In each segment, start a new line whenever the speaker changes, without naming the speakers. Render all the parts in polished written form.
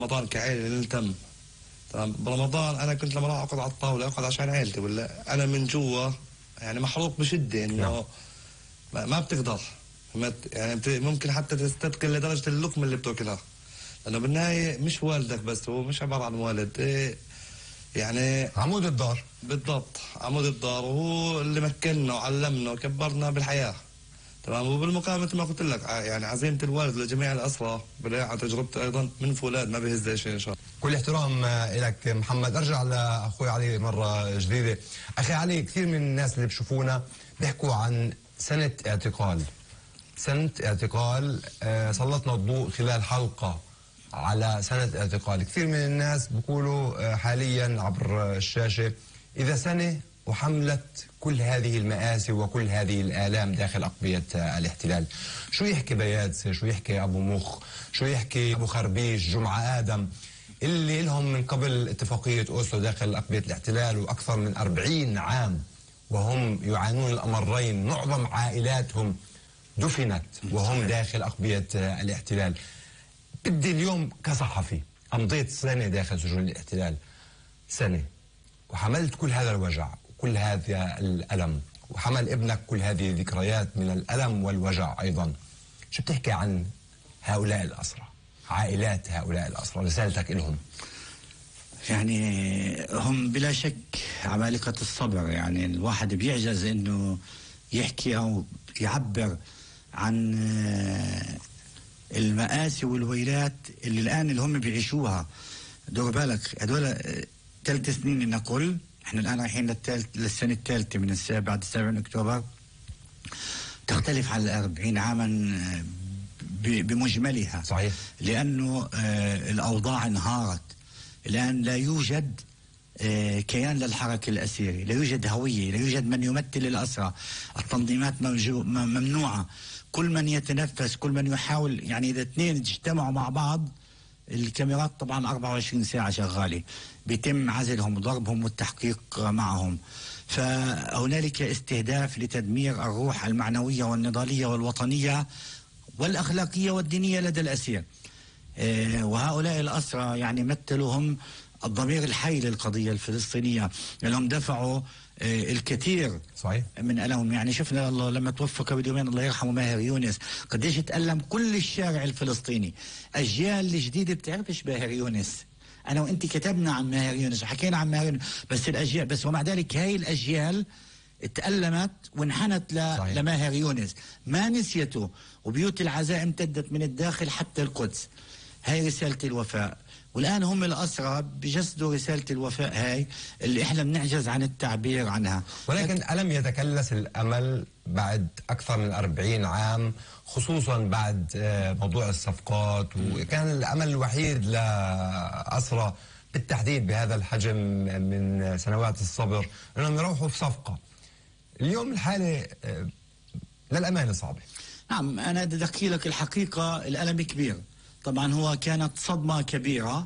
رمضان كعائلة نلتم. تمام. برمضان انا كنت لما اقعد على الطاوله اقعد عشان عائلتي، ولا انا من جوا يعني محروق بشده انه ما بتقدر. يعني ممكن حتى تستثقل لدرجه اللقمه اللي بتاكلها، لانه بالنهايه مش والدك بس، هو مش عباره عن والد، يعني
عمود الدار.
بالضبط، عمود الدار، وهو اللي مكننا وعلمنا وكبرنا بالحياه. تمام. وبالمقابل مثل ما قلت لك يعني عزيمه الوالد لجميع الاسرى بناء على تجربته ايضا من فولاد ما بهز شيء ان شاء الله.
كل احترام لك محمد. ارجع لاخوي علي مره جديده. اخي علي، كثير من الناس اللي بشوفونا بيحكوا عن سنه اعتقال. سنه اعتقال، سلطنا الضوء خلال حلقه على سنه اعتقال. كثير من الناس بيقولوا حاليا عبر الشاشه اذا سنه وحملت كل هذه المآسي وكل هذه الآلام داخل أقبية الاحتلال، شو يحكي بيادسة، شو يحكي أبو مخ، شو يحكي أبو خربيش، جمعة آدم، اللي لهم من قبل اتفاقية أوسلو داخل أقبية الاحتلال وأكثر من 40 عام وهم يعانون الأمرين. معظم عائلاتهم دفنت وهم داخل أقبية الاحتلال. بدي اليوم كصحفي أمضيت سنة داخل سجون الاحتلال، سنة، وحملت كل هذا الوجع وكل هذا الألم، وحمل ابنك كل هذه الذكريات من الألم والوجع أيضا. شو بتحكي عن هؤلاء الأسرى، عائلات هؤلاء الأسرى، رسالتك لهم؟
يعني هم بلا شك عمالقة الصبر. يعني الواحد بيعجز انه يحكي او يعبر عن المآسي والويلات اللي الآن اللي هم بيعيشوها. دور بالك هدول 3 سنين نقول، احنا الآن رايحين للسنة الثالثة من بعد 7 أكتوبر، تختلف عن 40 عاما بمجملها.
صحيح.
لأنه الأوضاع انهارت. الآن لا يوجد كيان للحركة الأسيري، لا يوجد هوية، لا يوجد من يمثل الأسرى، التنظيمات ممنوعة. كل من يتنفس، كل من يحاول، يعني إذا 2 اجتمعوا مع بعض، الكاميرات طبعا 24 ساعة شغالة، بيتم عزلهم وضربهم والتحقيق معهم. فهنالك استهداف لتدمير الروح المعنوية والنضالية والوطنية والأخلاقية والدينية لدى الأسير. وهؤلاء الأسرى يعني مثلهم الضمير الحي للقضية الفلسطينية، لأنهم دفعوا الكثير
صحيح
من ألمهم. يعني شفنا الله لما توفى قبل يومين الله يرحمه ماهر يونس، قديش تألم كل الشارع الفلسطيني. أجيال الجديدة بتعرفش ماهر يونس، أنا وأنت كتبنا عن ماهر يونس وحكينا عن ماهر يونس، بس الأجيال بس، ومع ذلك هاي الأجيال تألمت وانحنت لماهر يونس، ما نسيته، وبيوت العزاء امتدت من الداخل حتى القدس. هاي رسالة الوفاء، والآن هم الأسرى بجسدوا رسالة الوفاء هاي اللي إحنا بنعجز عن التعبير عنها.
ولكن ألم يتكلس الأمل بعد أكثر من 40 عام، خصوصا بعد موضوع الصفقات، وكان الأمل الوحيد لأسرى بالتحديد بهذا الحجم من سنوات الصبر أنهم يروحوا في صفقة. اليوم الحالة للأمانة صعبة.
نعم، أنا بدي أحكي لك الحقيقة، الألم كبير طبعا. هو كانت صدمة كبيرة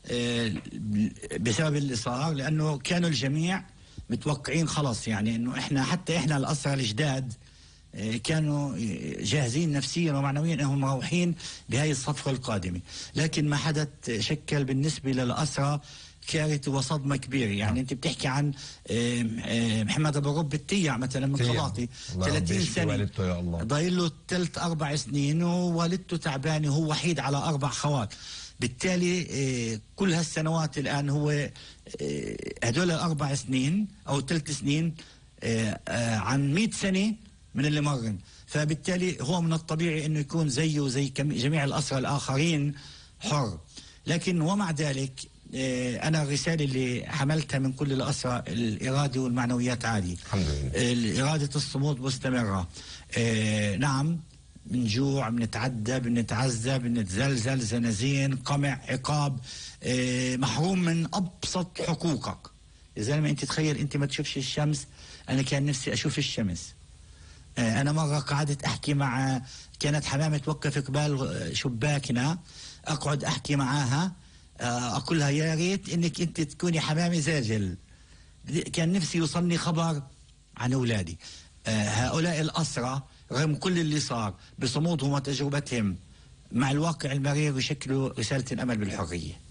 بسبب اللي صار، لأنه كانوا الجميع متوقعين خلاص، يعني أنه إحنا حتى إحنا الأسرى الجداد كانوا جاهزين نفسيا ومعنويا أنهم مروحين بهاي الصفقة القادمة. لكن ما حدث شكل بالنسبة للأسرى كارثة وصدمة كبيرة. يعني أنت بتحكي عن محمد أبو رب التيع مثلا من قلاطي، 30 سنة ضايل له 3-4 سنين، ووالدته تعبانة، هو وحيد على 4 خوات. بالتالي كل هالسنوات الآن هو هدول 4 سنين أو 3 سنين عن 100 سنة من اللي مرن. فبالتالي هو من الطبيعي أنه يكون زيه وزي جميع الأسرى الآخرين حر. لكن ومع ذلك أنا الرسالة اللي حملتها من كل الأسرى، الإرادة والمعنويات عالية،
الحمد لله.
إرادة الصمود مستمرة. نعم، بنجوع، بنتعذب، بنتعذب، بنتزلزل، زنازين، قمع، عقاب، محروم من أبسط حقوقك. يا زلمة أنت تخيل أنت ما تشوفش الشمس، أنا كان نفسي أشوف الشمس. أنا مرة قعدت أحكي مع، كانت حمامة توقف قبال شباكنا، أقعد أحكي معاها، أقول لها يا ريت إنك أنت تكوني حمامة زاجل. كان نفسي يوصلني خبر عن أولادي. هؤلاء الأسرى رغم كل اللي صار بصمودهم وتجربتهم مع الواقع المرير يشكلوا رسالة الأمل بالحرية.